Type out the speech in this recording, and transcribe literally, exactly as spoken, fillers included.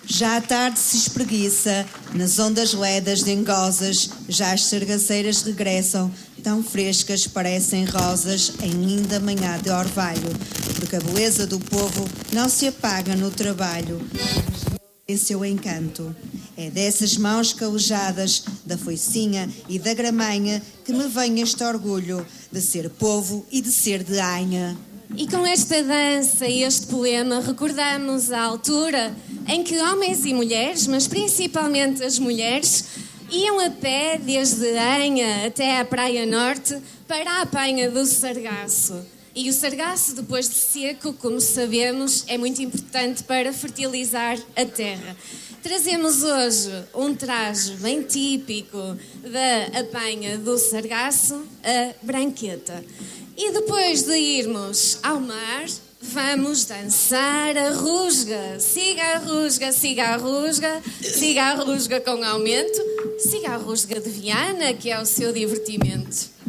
Já a tarde se espreguiça, nas ondas ledas de engosas, já as sargaceiras regressam, tão frescas parecem rosas em linda manhã de orvalho, porque a beleza do povo não se apaga no trabalho, em seu encanto. É dessas mãos calejadas, da foicinha e da gramanha, que me vem este orgulho de ser povo e de ser de Anha. E com esta dança e este poema recordamos a altura em que homens e mulheres, mas principalmente as mulheres, iam a pé desde Anha até a Praia Norte para a apanha do sargaço. E o sargaço, depois de seco, como sabemos, é muito importante para fertilizar a terra. Trazemos hoje um traje bem típico da apanha do sargaço, a branqueta. E depois de irmos ao mar, vamos dançar a rusga. Siga a rusga, siga a rusga, siga a rusga com aumento, siga a rusga de Viana, que é o seu divertimento.